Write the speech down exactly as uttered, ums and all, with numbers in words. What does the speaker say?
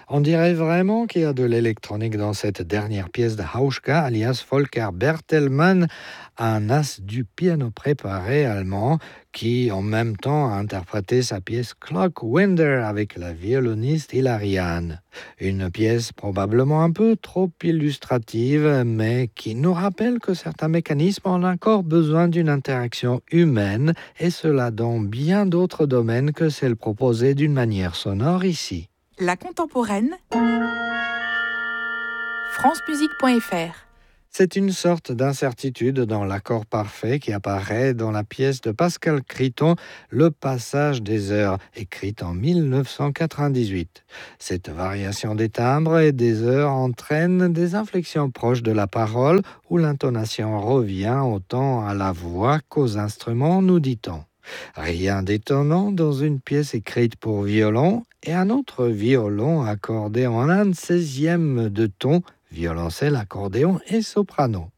On dirait vraiment qu'il y a de l'électronique dans cette dernière pièce de Hauschka, alias Volker Bertelmann, un as du piano préparé allemand qui, en même temps, a interprété sa pièce Clockwinder avec la violoniste Hilariane. Une pièce probablement un peu trop illustrative, mais qui nous rappelle que certains mécanismes ont encore besoin d'une interaction humaine, et cela dans bien d'autres domaines que celle proposée d'une manière sonore ici. La contemporaine, francemusique point f r. C'est une sorte d'incertitude dans l'accord parfait qui apparaît dans la pièce de Pascal Criton, Le Passage des heures, écrite en mille neuf cent quatre-vingt-dix-huit. Cette variation des timbres et des heures entraîne des inflexions proches de la parole où l'intonation revient autant à la voix qu'aux instruments, nous dit-on. Rien d'étonnant dans une pièce écrite pour violon et un autre violon accordé en un seizième de ton, violoncelle, accordéon et soprano.